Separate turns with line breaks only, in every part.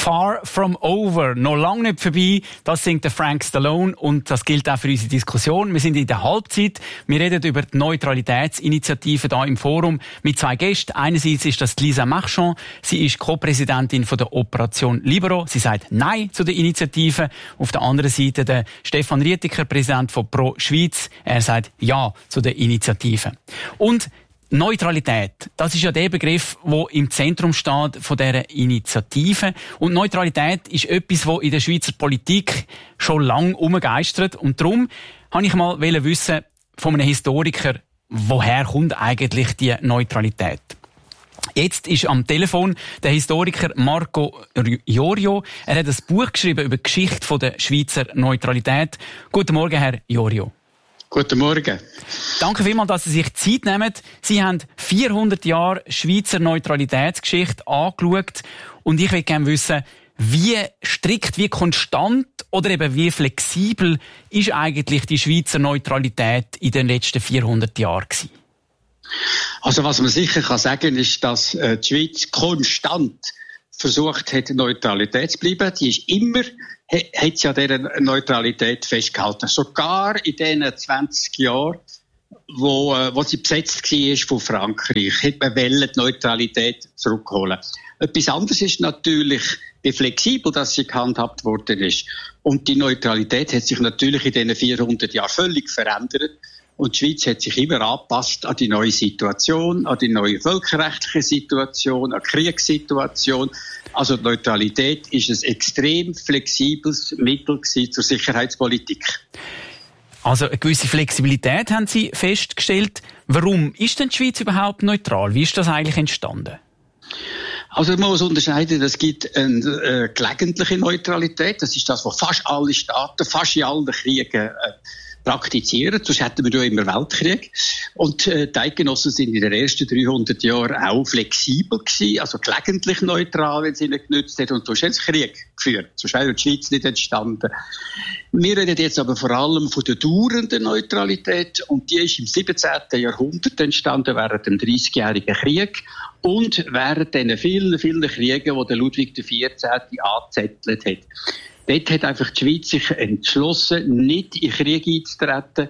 Far from over. Noch lange nicht vorbei. Das singt der Frank Stallone und das gilt auch für unsere Diskussion. Wir sind in der Halbzeit. Wir reden über die Neutralitätsinitiative hier im Forum mit zwei Gästen. Einerseits ist das Lisa Marchand. Sie ist Co-Präsidentin von der Operation Libero. Sie sagt Nein zu der Initiative. Auf der anderen Seite der Stefan Rietiker, Präsident von Pro Schweiz. Er sagt Ja zu der Initiative. Und Neutralität, das ist ja der Begriff, der im Zentrum steht von dieser Initiative. Und Neutralität ist etwas, das in der Schweizer Politik schon lange umgeistert. Und darum wollte ich mal wissen von einem Historiker, woher kommt eigentlich die Neutralität? Jetzt ist am Telefon der Historiker Marco Iorio. Er hat ein Buch geschrieben über die Geschichte der Schweizer Neutralität. Guten Morgen, Herr Iorio.
Guten Morgen.
Danke vielmals, dass Sie sich Zeit nehmen. Sie haben 400 Jahre Schweizer Neutralitätsgeschichte angeschaut. Und ich will gerne wissen, wie strikt, wie konstant oder eben wie flexibel ist eigentlich die Schweizer Neutralität in den letzten 400 Jahren gewesen?
Also was man sicher kann sagen, ist, dass die Schweiz konstant versucht hat, Neutralität zu bleiben. Die ist immer, hat sie an dieser Neutralität festgehalten. Sogar in diesen 20 Jahren, wo sie besetzt war von Frankreich, hat man die Neutralität zurückholen. Etwas anderes ist natürlich, wie flexibel das sie gehandhabt worden ist. Und die Neutralität hat sich natürlich in diesen 400 Jahren völlig verändert. Und die Schweiz hat sich immer angepasst an die neue Situation, an die neue völkerrechtliche Situation, an die Kriegssituation. Also die Neutralität ist ein extrem flexibles Mittel zur Sicherheitspolitik.
Also eine gewisse Flexibilität haben Sie festgestellt. Warum ist denn die Schweiz überhaupt neutral? Wie ist das eigentlich entstanden?
Also man muss unterscheiden, es gibt eine gelegentliche Neutralität. Das ist das, was fast alle Staaten, fast in allen Kriegen praktizieren, sonst hätten wir ja immer Weltkrieg. Und die Eidgenossen sind in den ersten 300 Jahren auch flexibel gewesen, also gelegentlich neutral, wenn sie nicht genützt hat. Und sonst hat es Krieg geführt. Sonst wäre die Schweiz nicht entstanden. Wir reden jetzt aber vor allem von der dauernden Neutralität. Und die ist im 17. Jahrhundert entstanden, während dem 30-jährigen Krieg. Und während den vielen, vielen Kriegen, die der Ludwig XIV. Angezettelt hat. Dort hat einfach die Schweiz sich entschlossen, nicht in Krieg einzutreten,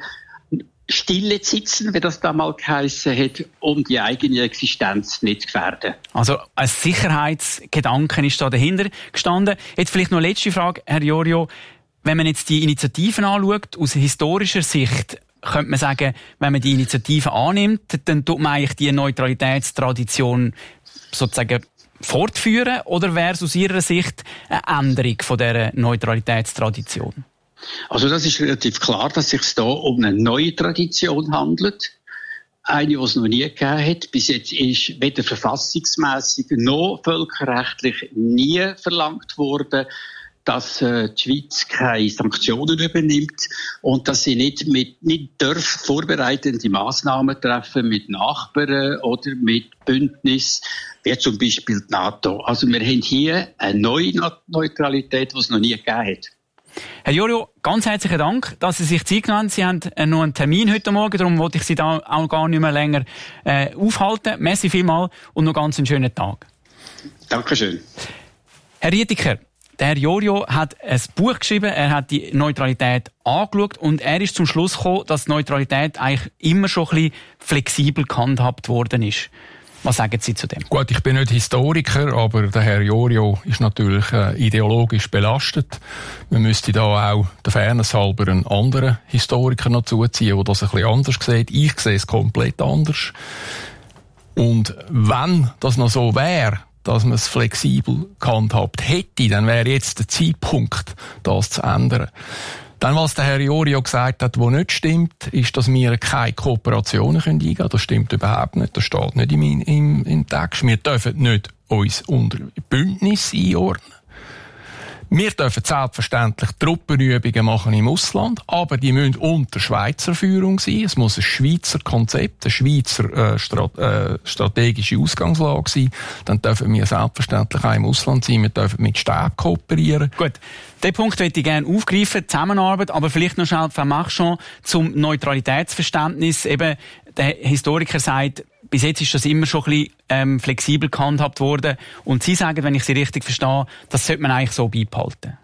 stille zu sitzen, wie das damals geheissen hat, um die eigene Existenz nicht zu gefährden.
Also ein Sicherheitsgedanke ist da dahinter gestanden. Jetzt vielleicht noch eine letzte Frage, Herr Iorio. Wenn man jetzt die Initiativen anschaut, aus historischer Sicht, könnte man sagen, wenn man die Initiativen annimmt, dann tut man eigentlich die Neutralitätstradition sozusagen fortführen, oder wäre es aus Ihrer Sicht eine Änderung von dieser Neutralitätstradition?
Also das ist relativ klar, dass es sich hier um eine neue Tradition handelt. Eine, die es noch nie gegeben hat. Bis jetzt ist weder verfassungsmässig noch völkerrechtlich nie verlangt worden, dass die Schweiz keine Sanktionen übernimmt und dass sie nicht darf vorbereitende Massnahmen treffen mit Nachbarn oder mit Bündnis, wie zum Beispiel die NATO. Also wir haben hier eine neue Neutralität, die es noch nie gegeben hat.
Herr Iorio, ganz herzlichen Dank, dass Sie sich Zeit genommen haben. Sie haben noch einen Termin heute Morgen, darum wollte ich Sie da auch gar nicht mehr länger aufhalten. Merci vielmals und noch ganz einen schönen Tag.
Dankeschön.
Herr Rietiker, der Herr Iorio hat ein Buch geschrieben, er hat die Neutralität angeschaut und er ist zum Schluss gekommen, dass die Neutralität eigentlich immer schon ein bisschen flexibel gehandhabt worden ist. Was sagen Sie zu dem?
Gut, ich bin nicht Historiker, aber der Herr Iorio ist natürlich ideologisch belastet. Man müsste da auch der Fairness halber einen anderen Historiker noch zuziehen, der das ein bisschen anders sieht. Ich sehe es komplett anders. Und wenn das noch so wäre, dass man es flexibel gehandhabt hätte, dann wäre jetzt der Zeitpunkt, das zu ändern. Dann, was der Herr Iorio gesagt hat, was nicht stimmt, ist, dass wir keine Kooperationen eingehen können. Das stimmt überhaupt nicht. Das steht nicht im Text. Wir dürfen nicht uns unter Bündnis einordnen. Wir dürfen selbstverständlich Truppenübungen machen im Ausland, aber die müssen unter Schweizer Führung sein. Es muss ein Schweizer Konzept, eine Schweizer strategische Ausgangslage sein. Dann dürfen wir selbstverständlich auch im Ausland sein. Wir dürfen mit Städten kooperieren.
Gut, den Punkt möchte ich gerne aufgreifen, Zusammenarbeit, aber vielleicht noch schnell Frau Marchand zum Neutralitätsverständnis. Eben, der Historiker sagt, bis jetzt ist das immer schon ein bisschen flexibel gehandhabt worden. Und Sie sagen, wenn ich Sie richtig verstehe, das sollte man eigentlich so beibehalten.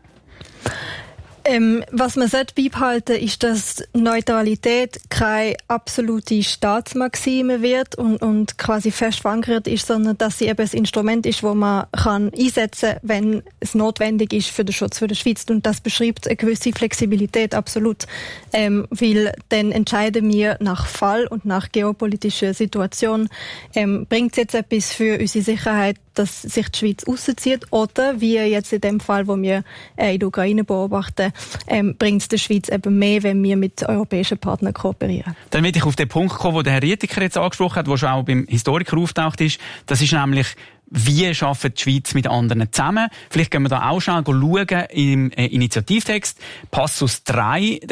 Was man beibehalten sollte, ist, dass Neutralität keine absolute Staatsmaxime wird und quasi fest verankert ist, sondern dass sie eben ein Instrument ist, das man einsetzen kann, wenn es notwendig ist für den Schutz für die Schweiz. Und das beschreibt eine gewisse Flexibilität absolut. Weil dann entscheiden wir nach Fall und nach geopolitischer Situation, bringt es jetzt etwas für unsere Sicherheit, dass sich die Schweiz rauszieht, oder wie jetzt in dem Fall, wo wir in der Ukraine beobachten, bringt es der Schweiz eben mehr, wenn wir mit europäischen Partnern kooperieren.
Dann will ich auf den Punkt kommen, den der Herr Rietiker jetzt angesprochen hat, der schon auch beim Historiker auftaucht ist. Das ist nämlich, wie arbeitet die Schweiz mit anderen zusammen? Vielleicht können wir da auch schauen im Initiativtext. Passus 3,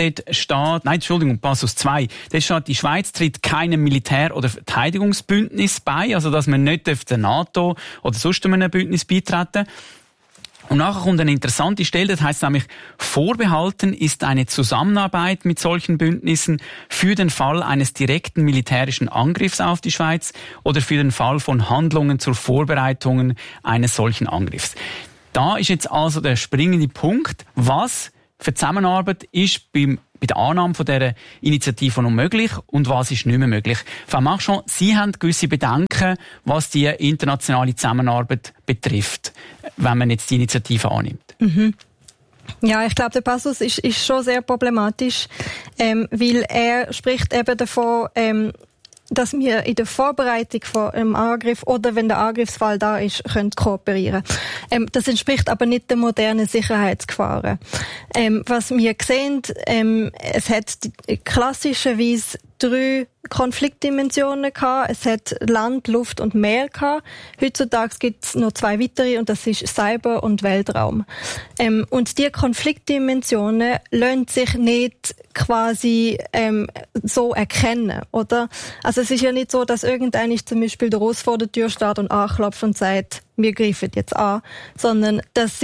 Passus 2. Dort steht, die Schweiz tritt keinem Militär- oder Verteidigungsbündnis bei, also dass man nicht der NATO oder sonst einem Bündnis beitreten. Und nachher kommt eine interessante Stelle, das heisst nämlich, vorbehalten ist eine Zusammenarbeit mit solchen Bündnissen für den Fall eines direkten militärischen Angriffs auf die Schweiz oder für den Fall von Handlungen zur Vorbereitung eines solchen Angriffs. Da ist jetzt also der springende Punkt, was für Zusammenarbeit ist bei der Annahme von dieser Initiative noch möglich und was ist nicht mehr möglich. Frau Marchand, Sie haben gewisse Bedenken, was die internationale Zusammenarbeit betrifft, wenn man jetzt die Initiative annimmt. Mhm.
Ja, ich glaube, der Passus ist schon sehr problematisch, weil er spricht eben davon, dass wir in der Vorbereitung von einem Angriff oder wenn der Angriffsfall da ist, können kooperieren. Das entspricht aber nicht den modernen Sicherheitsgefahren. Was wir sehen, es hat klassischerweise 3 Konfliktdimensionen gehabt. Es hat Land, Luft und Meer gehabt. Heutzutage gibt es noch 2 weitere und das ist Cyber und Weltraum. Und diese Konfliktdimensionen lassen sich nicht quasi so erkennen, oder? Also es ist ja nicht so, dass irgendeiner zum Beispiel der Russ vor der Tür steht und anklopft und sagt, wir greifen jetzt an, sondern das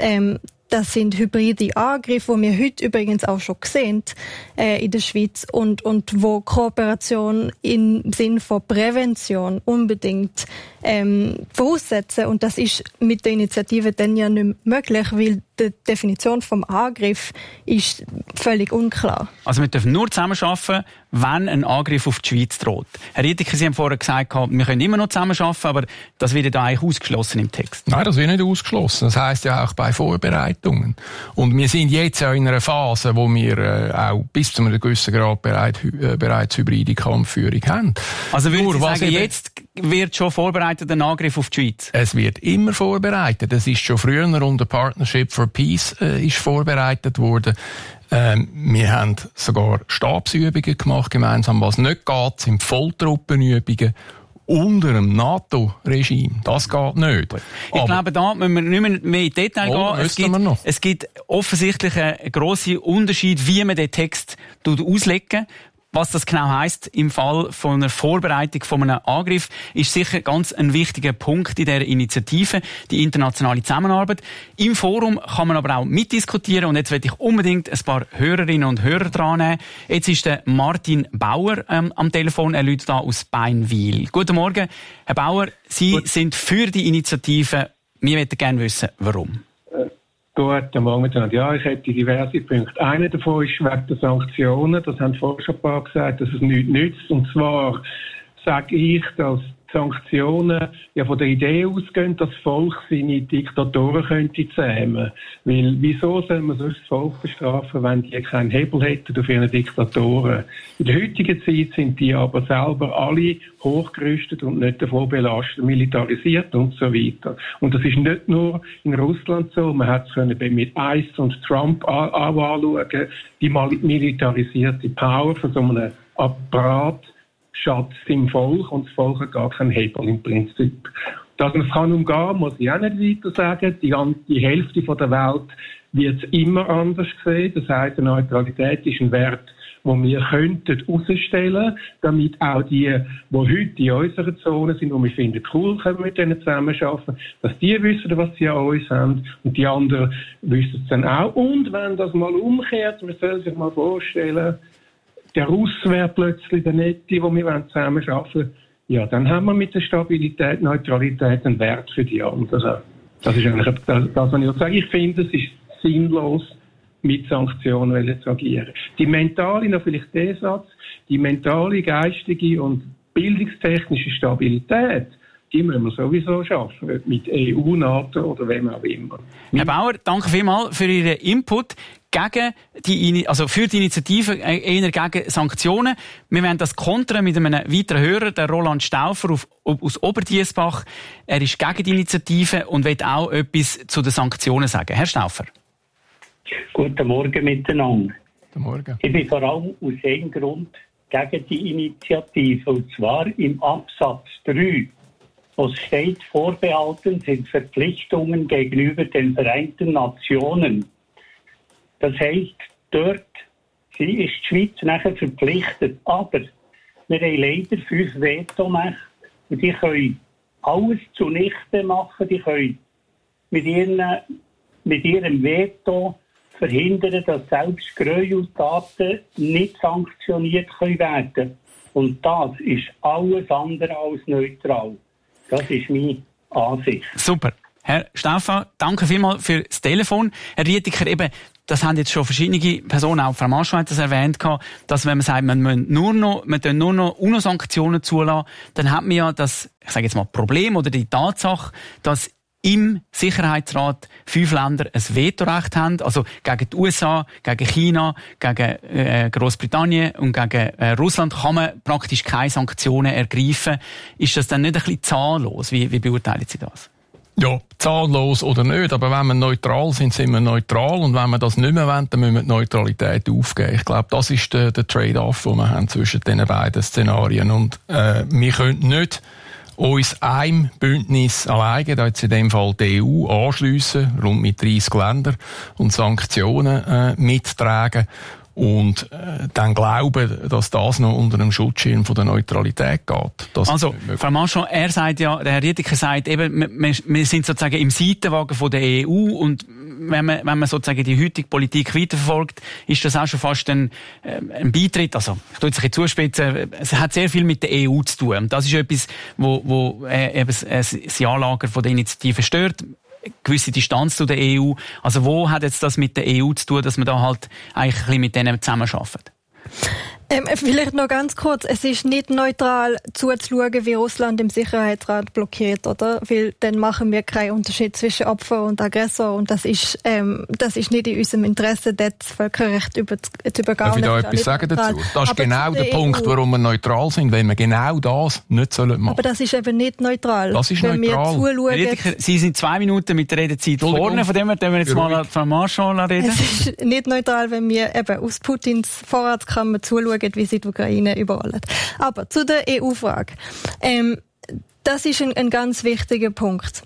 sind hybride Angriffe, die wir heute übrigens auch schon sehen in der Schweiz und wo Kooperation im Sinn von Prävention unbedingt voraussetzen. Und das ist mit der Initiative dann ja nicht möglich, weil die Definition vom Angriff ist völlig unklar.
Also wir dürfen nur zusammenarbeiten, wenn ein Angriff auf die Schweiz droht. Herr Rietiker, Sie haben vorher gesagt, wir können immer noch zusammenarbeiten, aber das wird da eigentlich ausgeschlossen im Text.
Nein, das wird nicht ausgeschlossen. Das heisst ja auch bei Vorbereitungen. Und wir sind jetzt ja in einer Phase, wo wir auch bis zu einem gewissen Grad bereits hybride Kampfführung haben.
Also würden Sie sagen, jetzt wird schon vorbereitet ein Angriff auf die Schweiz?
Es wird immer vorbereitet. Es ist schon früher unter Partnership for Peace ist vorbereitet worden. Wir haben sogar Stabsübungen gemacht gemeinsam. Was nicht geht, sind Volltruppenübungen unter dem NATO-Regime. Das geht nicht.
Ich glaube, da müssen wir nicht mehr in Detail gehen. Es gibt offensichtlich einen grossen Unterschied, wie man den Text auslegen. Was das genau heisst im Fall von einer Vorbereitung von einem Angriff, ist sicher ganz ein wichtiger Punkt in dieser Initiative, die internationale Zusammenarbeit. Im Forum kann man aber auch mitdiskutieren und jetzt will ich unbedingt ein paar Hörerinnen und Hörer dran nehmen. Jetzt ist der Martin Bauer am Telefon, er läutet da aus Beinwil. Guten Morgen, Herr Bauer, Sie sind für die Initiative. Wir möchten gerne wissen, warum.
Guten Morgen miteinander. Ja, ich hätte diverse Punkte. Einer davon ist wegen der Sanktionen. Das haben vorher schon ein paar gesagt, dass es nichts nützt. Und zwar sage ich, dass die Sanktionen ja von der Idee ausgehen, dass das Volk seine Diktatoren könnte zähmen. Weil wieso soll man sonst das Volk bestrafen, wenn die keinen Hebel hätten auf ihre Diktatoren? In der heutigen Zeit sind die aber selber alle hochgerüstet und nicht davon belastet, militarisiert und so weiter. Und das ist nicht nur in Russland so. Man hat es mit ICE und Trump anschauen, die militarisierte Power von so einem Apparat Schatz im Volk und das Volk hat gar keinen Hebel im Prinzip. Dass man es kann umgehen, muss ich auch nicht weiter sagen. Die Hälfte der Welt wird immer anders gesehen. Das heisst, die Neutralität ist ein Wert, den wir könnten herausstellen, damit auch die heute in unserer Zone sind, wo wir finden, cool, können wir mit denen zusammenarbeiten, dass die wissen, was sie an uns haben und die anderen wissen es dann auch. Und wenn das mal umkehrt, man soll sich mal vorstellen, der Russ wäre plötzlich der Nette, wo wir zusammenarbeiten wollen. ja, dann haben wir mit der Stabilität, Neutralität einen Wert für die anderen. Das ist eigentlich das, was ich sage. Ich finde, es ist sinnlos, mit Sanktionen zu agieren. Die mentale, noch vielleicht der Satz, die mentale, geistige und bildungstechnische Stabilität, die müssen wir sowieso schaffen, mit EU, NATO oder wem auch immer.
Herr Bauer, danke vielmals für Ihren Input gegen für die Initiative, eher gegen Sanktionen. Wir werden das kontern mit einem weiteren Hörer, der Roland Stauffer aus Oberdiessbach. Er ist gegen die Initiative und will auch etwas zu den Sanktionen sagen. Herr Stauffer.
Guten Morgen miteinander.
Guten Morgen.
Ich bin vor allem aus einem Grund gegen die Initiative, und zwar im Absatz 3. Was steht, vorbehalten sind Verpflichtungen gegenüber den Vereinten Nationen. Das heisst, dort ist die Schweiz nachher verpflichtet. Aber wir haben leider 5 Vetomächte und die können alles zunichte machen. Die können mit ihrem Veto verhindern, dass selbst Gräueltaten nicht sanktioniert werden können. Und das ist alles andere als neutral. Das ist meine Ansicht.
Super. Herr Stauffer, danke vielmals für das Telefon. Herr Rietiker, eben, das haben jetzt schon verschiedene Personen, auch Frau Marschall hat das erwähnt, dass wenn man sagt, man nur noch UNO-Sanktionen zulassen, dann hat man ja das, ich sage jetzt mal, Problem oder die Tatsache, dass im Sicherheitsrat 5 Länder ein Vetorecht haben, also gegen die USA, gegen China, gegen Großbritannien und gegen Russland kann man praktisch keine Sanktionen ergreifen. Ist das dann nicht ein bisschen zahnlos? Wie beurteilen Sie das?
Ja, zahnlos oder nicht, aber wenn wir neutral sind, sind wir neutral, und wenn wir das nicht mehr wollen, dann müssen wir die Neutralität aufgeben. Ich glaube, das ist der Trade-off, den wir haben zwischen diesen beiden Szenarien. Und wir können nicht uns einem Bündnis alleine, da jetzt in dem Fall die EU, anschliessen, rund mit 30 Ländern, und Sanktionen mittragen und dann glauben, dass das noch unter dem Schutzschirm von der Neutralität geht. Das
also, Frau Marchand, der Herr Rietiker sagt eben, wir sind sozusagen im Seitenwagen von der EU, und wenn man sozusagen die heutige Politik weiterverfolgt, ist das auch schon fast ein Beitritt. Also, ich tue jetzt ein bisschen zuspitzen. Es hat sehr viel mit der EU zu tun. Und das ist etwas, wo eben das Ja-Lager von der Initiative stört. Gewisse Distanz zu der EU. Also, wo hat jetzt das mit der EU zu tun, dass man da halt eigentlich ein bisschen mit denen zusammenarbeitet?
Vielleicht noch ganz kurz. Es ist nicht neutral zuzuschauen, wie Russland im Sicherheitsrat blockiert, oder? Weil dann machen wir keinen Unterschied zwischen Opfer und Aggressor, und das ist nicht in unserem Interesse, das Völkerrecht zu übergehen.
Darf ich da etwas sagen dazu? Das ist genau der Punkt, warum wir neutral sind, wenn wir genau das nicht machen sollen.
Aber das ist eben nicht neutral.
Das ist
wenn
neutral.
Wir
Rietiker, Sie sind 2 Minuten mit der Redezeit vorne, von dem her wir jetzt mal Frau Marchand reden.
Es ist nicht neutral, wenn wir eben aus Putins Vorratskammer zuschauen, wie sie die Ukraine überrollen. Aber zu der EU-Frage. Das ist ein ganz wichtiger Punkt.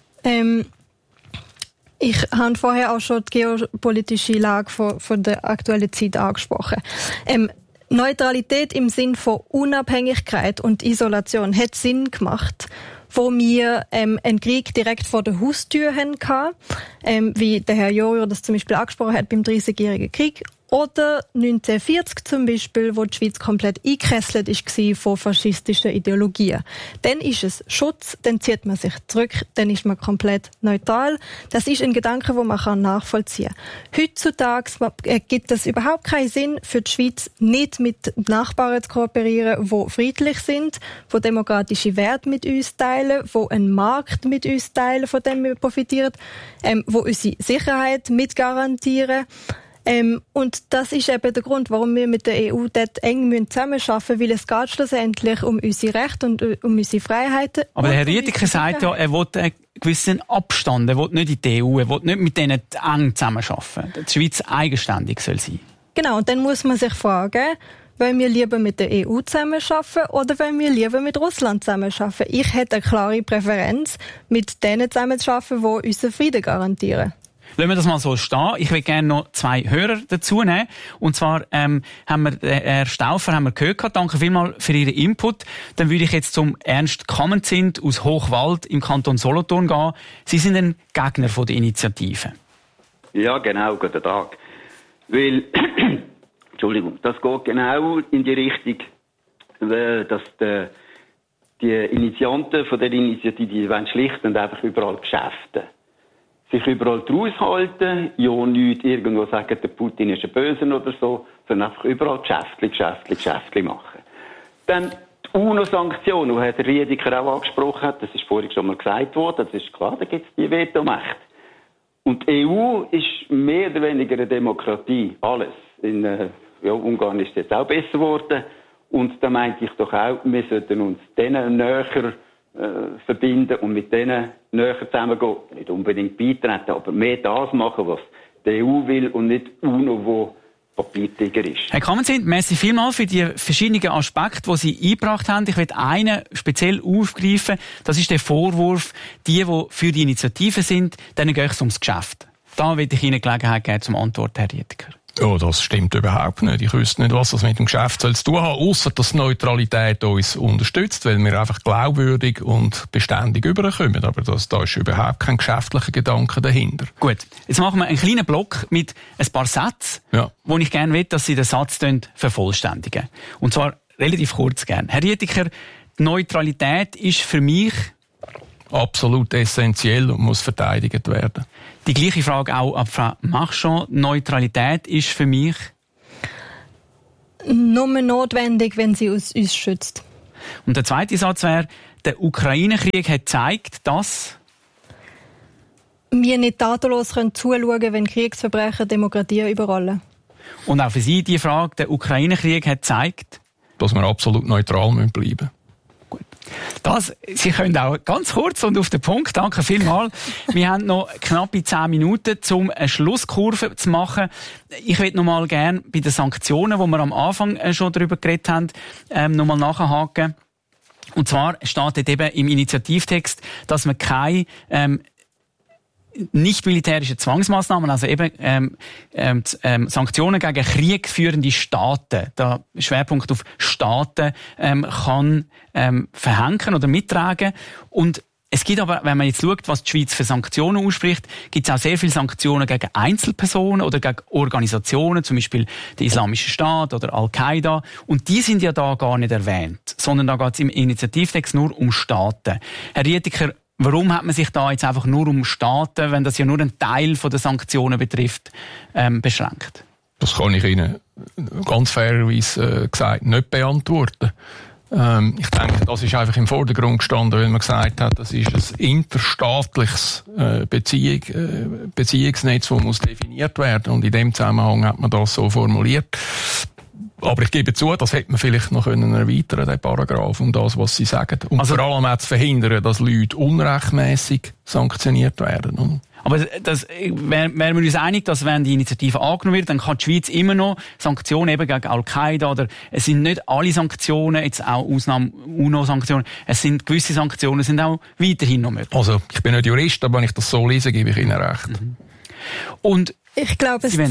Ich habe vorher auch schon die geopolitische Lage von der aktuellen Zeit angesprochen. Neutralität im Sinn von Unabhängigkeit und Isolation hat Sinn gemacht, wo wir einen Krieg direkt vor der Haustür hatten, wie der Herr Jorio das zum Beispiel angesprochen hat beim 30-jährigen Krieg. Oder 1940 zum Beispiel, wo die Schweiz komplett eingekesselt war von faschistischen Ideologien. Dann ist es Schutz, dann zieht man sich zurück, dann ist man komplett neutral. Das ist ein Gedanke, den man nachvollziehen kann. Heutzutage gibt es überhaupt keinen Sinn für die Schweiz, nicht mit Nachbarn zu kooperieren, die friedlich sind, die demokratische Werte mit uns teilen, die einen Markt mit uns teilen, von dem wir profitieren, die unsere Sicherheit mit garantieren. Und das ist eben der Grund, warum wir mit der EU dort eng zusammenarbeiten müssen, weil es geht schlussendlich um unsere Rechte und um unsere Freiheiten.
Aber der Herr Rietiker sagt ja, er will einen gewissen Abstand, er will nicht in die EU, er will nicht mit denen eng zusammenarbeiten. Die Schweiz eigenständig soll sein.
Genau, und dann muss man sich fragen, wollen wir lieber mit der EU zusammenarbeiten oder wollen wir lieber mit Russland zusammenarbeiten? Ich hätte eine klare Präferenz, mit denen zusammenzuarbeiten, die unseren Frieden garantieren.
Lassen wir das mal so stehen. Ich will gerne noch 2 Hörer dazu nehmen. Und zwar haben wir Herr Stauffer gehört. Danke vielmals für Ihren Input. Dann würde ich jetzt zum Ernst Kammenzind aus Hochwald im Kanton Solothurn gehen. Sie sind ein Gegner von der Initiative.
Ja, genau. Guten Tag. Weil, Entschuldigung, das geht genau in die Richtung, dass die Initianten von der Initiative, die wollen schlicht und einfach überall Geschäfte. Sich überall draus halten, ja nicht irgendwo sagen, der Putin ist ein Böser oder so, sondern einfach überall Geschäftli machen. Dann die UNO-Sanktionen, die der Riediker auch angesprochen hat, das ist vorhin schon mal gesagt worden, das ist klar, da gibt es die Vetomacht. Und die EU ist mehr oder weniger eine Demokratie, alles. In Ungarn ist es jetzt auch besser geworden. Und da meinte ich doch auch, wir sollten uns denen näher verbinden und mit denen näher zusammengehen. Nicht unbedingt beitreten, aber mehr das machen, was die EU will und nicht UNO, wo Papiertiger ist.
Herr Kammerzind, merci vielmals für die verschiedenen Aspekte, die Sie eingebracht haben. Ich will einen speziell aufgreifen. Das ist der Vorwurf, die für die Initiative sind, denen geht es ums Geschäft. Da will ich Ihnen Gelegenheit geben zum Antworten, Herr Riediker.
Ja, das stimmt überhaupt nicht. Ich wüsste nicht, was das mit dem Geschäft zu tun hat, ausser dass Neutralität uns unterstützt, weil wir einfach glaubwürdig und beständig überkommen. Aber da ist überhaupt kein geschäftlicher Gedanke dahinter.
Gut, jetzt machen wir einen kleinen Block mit ein paar Sätzen, wo ich gerne will, dass Sie den Satz vervollständigen. Und zwar relativ kurz gerne. Herr Riediker, die Neutralität ist für mich
absolut essentiell und muss verteidigt werden.
Die gleiche Frage auch an Frau Marchand. Neutralität ist für mich
nur notwendig, wenn sie uns schützt.
Und der zweite Satz wäre, der Ukraine-Krieg hat gezeigt, dass
wir nicht tatenlos zuschauen können, wenn Kriegsverbrecher Demokratie überrollen.
Und auch für Sie die Frage, der Ukraine-Krieg hat gezeigt,
dass wir absolut neutral bleiben müssen.
Sie können auch ganz kurz und auf den Punkt. Danke vielmals. Wir haben noch knappe 10 Minuten, um eine Schlusskurve zu machen. Ich würde noch mal gerne bei den Sanktionen, wo wir am Anfang schon darüber geredet haben, noch mal nachhaken. Und zwar steht dort eben im Initiativtext, dass man keine nicht militärische Zwangsmaßnahmen, also eben Sanktionen gegen kriegführende Staaten, da Schwerpunkt auf Staaten, kann verhängen oder mittragen. Und es gibt aber, wenn man jetzt schaut, was die Schweiz für Sanktionen ausspricht, gibt es auch sehr viele Sanktionen gegen Einzelpersonen oder gegen Organisationen, zum Beispiel der Islamische Staat oder Al-Qaida. Und die sind ja da gar nicht erwähnt, sondern da geht es im Initiativtext nur um Staaten. Herr Riediker, warum hat man sich da jetzt einfach nur um Staaten, wenn das ja nur einen Teil der Sanktionen betrifft, beschränkt? Das
kann ich Ihnen ganz fairerweise gesagt nicht beantworten. Ich denke, das ist einfach im Vordergrund gestanden, weil man gesagt hat, das ist ein interstaatliches Beziehungsnetz, das muss definiert werden. Und in dem Zusammenhang hat man das so formuliert. Aber ich gebe zu, das hätte man vielleicht noch erweitern, den Paragraph, um das, was Sie sagen. Und vor allem auch zu verhindern, dass Leute unrechtmäßig sanktioniert werden.
Aber wären wir uns einig, dass wenn die Initiative angenommen wird, dann kann die Schweiz immer noch Sanktionen eben gegen Al-Qaida oder es sind nicht alle Sanktionen, jetzt auch Ausnahmen UNO-Sanktionen, es sind gewisse Sanktionen sind auch weiterhin noch möglich.
Also ich bin nicht Jurist, aber wenn ich das so lese, gebe ich Ihnen recht.
Und
ich glaube, es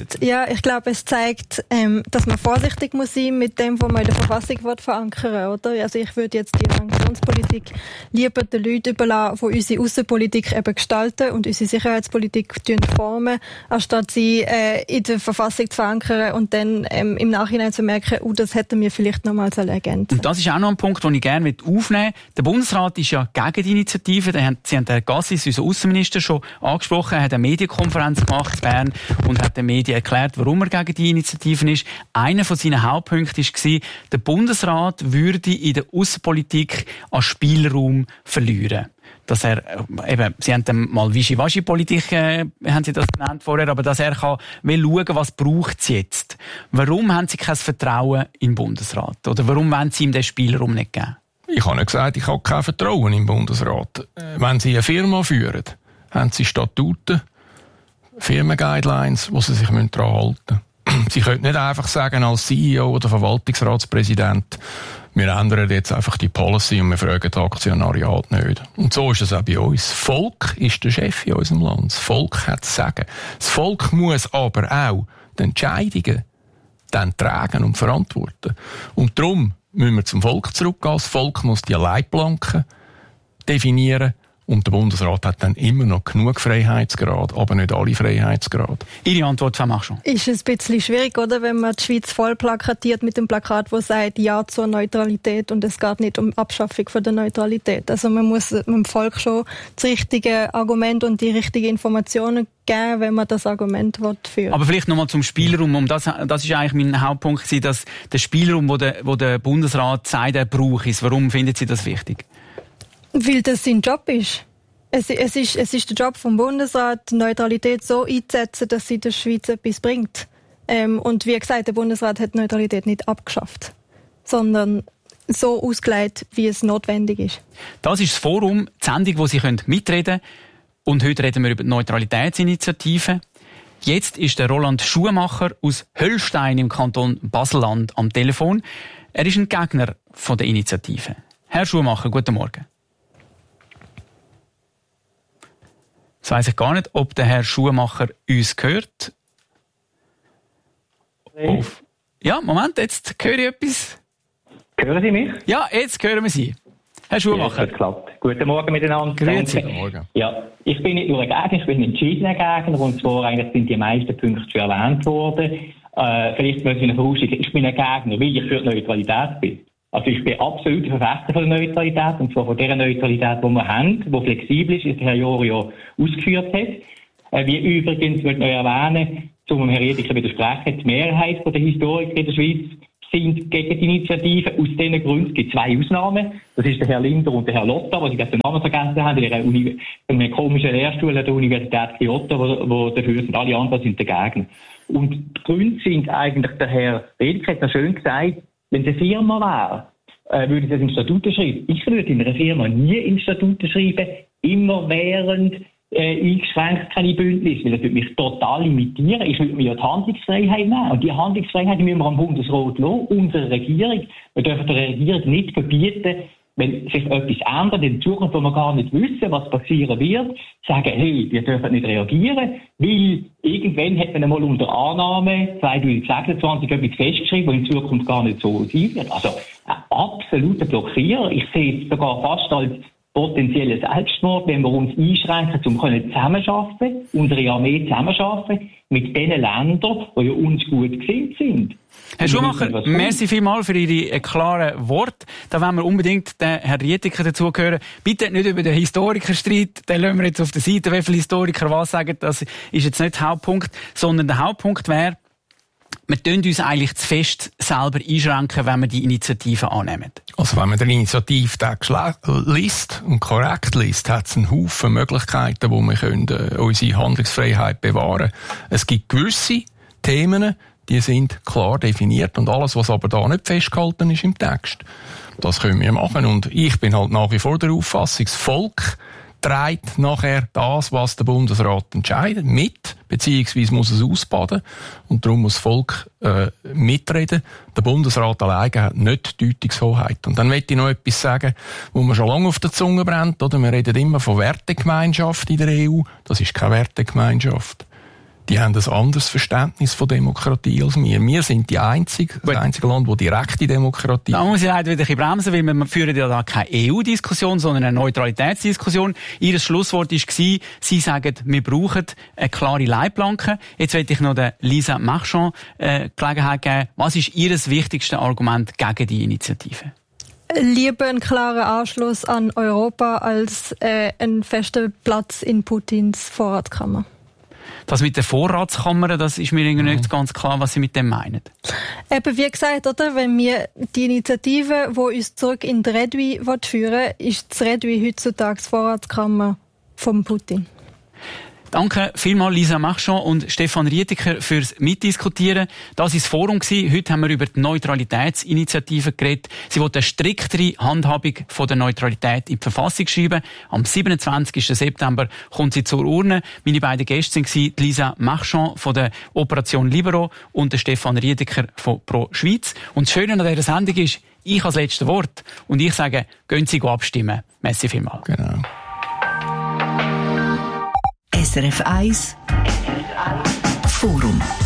zeigt, dass man vorsichtig muss sein mit dem, was man in der Verfassung verankern, oder? Also ich würde jetzt die Sanktionspolitik lieber den Leuten überlassen, die unsere Außenpolitik eben gestalten und unsere Sicherheitspolitik formen, anstatt sie in der Verfassung zu verankern und dann im Nachhinein zu merken, das hätten wir vielleicht nochmals ergänzen.
Und das ist auch noch ein Punkt, den ich gerne aufnehmen möchte. Der Bundesrat ist ja gegen die Initiative. Sie haben Herrn Gassis, unser Außenminister, schon angesprochen. Er hat eine Medienkonferenz gemacht und hat den Medien erklärt, warum er gegen die Initiativen ist. Einer von seinen Hauptpunkten war, der Bundesrat würde in der Außenpolitik an Spielraum verlieren. Dass er, Sie haben dann mal Wischiwaschi-Politik, haben Sie das genannt vorher, aber dass er will schauen, was braucht es jetzt. Warum haben Sie kein Vertrauen im Bundesrat? Oder warum wollen Sie ihm den Spielraum nicht geben?
Ich habe nicht gesagt, ich habe kein Vertrauen im Bundesrat. Wenn Sie eine Firma führen, haben Sie Statuten, Firmenguidelines, wo sie sich daran halten müssen. Sie können nicht einfach sagen, als CEO oder Verwaltungsratspräsident, wir ändern jetzt einfach die Policy und wir fragen das Aktionariat nicht. Und so ist es auch bei uns. Das Volk ist der Chef in unserem Land. Das Volk hat zu sagen. Das Volk muss aber auch die Entscheidungen dann tragen und verantworten. Und darum müssen wir zum Volk zurückgehen. Das Volk muss die Leitplanken definieren Und der Bundesrat hat dann immer noch genug Freiheitsgrad, aber nicht alle Freiheitsgrade.
Ihre Antwort, Frau Marchand?
Ist ein bisschen schwierig, oder? Wenn man die Schweiz voll plakatiert mit dem Plakat, das sagt Ja zur Neutralität und es geht nicht um Abschaffung von der Neutralität. Also man muss dem Volk schon das richtige Argument und die richtigen Informationen geben, wenn man das Argument führen will.
Aber vielleicht nochmal zum Spielraum. Das ist eigentlich mein Hauptpunkt, dass der Spielraum, wo der Bundesrat sagt, er braucht es. Warum finden Sie das wichtig?
Weil das sein Job ist. Es ist der Job vom Bundesrat, die Neutralität so einzusetzen, dass sie der Schweiz etwas bringt. Und wie gesagt, der Bundesrat hat die Neutralität nicht abgeschafft, sondern so ausgelegt, wie es notwendig ist.
Das ist das Forum, die Sendung, wo Sie mitreden können. Und heute reden wir über die Neutralitätsinitiative. Jetzt ist der Roland Schumacher aus Höllstein im Kanton Basel-Land am Telefon. Er ist ein Gegner von der Initiative. Herr Schumacher, guten Morgen. Jetzt weiss ich gar nicht, ob der Herr Schumacher uns hört.
Hey.
Ja, Moment, jetzt höre ich etwas.
Hören Sie mich?
Ja, jetzt hören wir Sie. Herr Schumacher.
Ja, das klappt. Guten Morgen miteinander.
Grüezi.
Guten Morgen.
Ja, ich bin nicht nur ein Gegner, ich bin ein entschiedener Gegner. Und zwar eigentlich sind die meisten Punkte schon erwähnt worden. Vielleicht muss ich noch vorausschicken, ich bin ein Gegner, weil ich für die Neutralität bin. Also ich bin absolut Verfechter von der Neutralität, und zwar von der Neutralität, die wir haben, die flexibel ist, wie Herr Jorio ausgeführt hat. Wie übrigens, möchte ich noch erwähnen, zum Herrn Riediker widersprechen, die Mehrheit der Historiker in der Schweiz sind gegen die Initiative. Aus diesen Gründen gibt es 2 Ausnahmen. Das ist der Herr Linder und der Herr Lotta, die den Namen vergessen haben, in einem komischen Lehrstuhl an der Universität Kyoto, wo dafür sind. Alle anderen sind dagegen. Und die Gründe sind eigentlich, der Herr Riediker hat noch schön gesagt, wenn es eine Firma wäre, würde ich das in Statuten schreiben. Ich würde in einer Firma nie in Statuten schreiben, immerwährend eingeschränkt keine Bündnis, weil das würde mich total limitieren. Ich würde mir ja die Handlungsfreiheit nehmen. Und die Handlungsfreiheit müssen wir am Bundesrat lassen, unsere Regierung. Wir dürfen der Regierung nicht verbieten, wenn sich etwas ändert in Zukunft, wo wir gar nicht wissen, was passieren wird, sagen, hey, wir dürfen nicht reagieren, weil irgendwann hat man einmal unter Annahme 2026 etwas festgeschrieben, was in Zukunft gar nicht so sein wird. Also ein absoluter Blockierer. Ich sehe es sogar fast als potenziellen Selbstmord, wenn wir uns einschränken, um zusammenarbeiten, unsere Armee zusammenarbeiten mit den Ländern, die ja uns gut gesinnt sind.
Herr Schumacher, merci vielmals für Ihre klaren Worte. Da wollen wir unbedingt den Herrn Riediker dazugehören. Bitte nicht über den Historikerstreit, den lassen wir jetzt auf der Seite, wie viele Historiker was sagen, das ist jetzt nicht der Hauptpunkt, sondern der Hauptpunkt wäre, wir tun uns eigentlich zu fest selber einschränken, wenn wir die Initiative annehmen. Also
wenn man den Initiativtext liest und korrekt liest, hat es einen Haufen Möglichkeiten, wo wir unsere Handlungsfreiheit bewahren können. Es gibt gewisse Themen, die sind klar definiert und alles, was aber da nicht festgehalten ist im Text, das können wir machen. Und ich bin halt nach wie vor der Auffassung, das Volk trägt nachher das, was der Bundesrat entscheidet, mit, beziehungsweise muss es ausbaden. Und darum muss das Volk mitreden. Der Bundesrat alleine hat nicht Deutungshoheit. Und dann möchte ich noch etwas sagen, wo mir schon lange auf der Zunge brennt. Oder? Wir reden immer von Wertegemeinschaft in der EU. Das ist keine Wertegemeinschaft. Die haben ein anderes Verständnis von Demokratie als wir. Wir sind das einzige Land, das direkte Demokratie.
Da muss ich leider wieder ein bisschen bremsen, weil wir führen ja da keine EU-Diskussion, sondern eine Neutralitätsdiskussion. Ihr Schlusswort war, Sie sagen, wir brauchen eine klare Leitplanke. Jetzt möchte ich noch der Lisa Marchand Gelegenheit geben. Was ist Ihr wichtigstes Argument gegen die Initiative?
Lieber ein klarer Anschluss an Europa als ein fester Platz in Putins Vorratskammer.
Das mit der Vorratskammer, das ist mir irgendwie nicht ganz klar, was Sie mit dem meinen.
Eben, wie gesagt, oder? Wenn wir die Initiative, die uns zurück in die Redui führen will, ist das Redui heutzutage die Vorratskammer von Putin.
Danke vielmals Lisa Marchand und Stefan Riediker fürs Mitdiskutieren. Das war das Forum. Heute haben wir über die Neutralitätsinitiative geredet. Sie will eine striktere Handhabung von der Neutralität in die Verfassung schreiben. Am 27. September kommt sie zur Urne. Meine beiden Gäste waren Lisa Marchand von der Operation Libero und der Stefan Riediker von Pro Schweiz. Und das Schöne an dieser Sendung ist, ich habe das letzte Wort und ich sage, gehen Sie abstimmen. Merci vielmals.
Genau.
SRF 1 Forum.